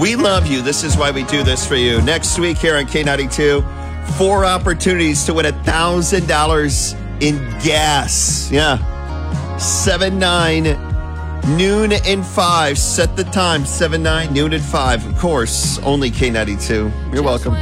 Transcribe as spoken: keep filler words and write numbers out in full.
We love you. This is why we do this for you. Next week here on K ninety-two, four opportunities to win one thousand dollars in gas. Yeah. seven nine, noon and five. Set the time. seven nine, noon and five. Of course, only K ninety-two. You're welcome.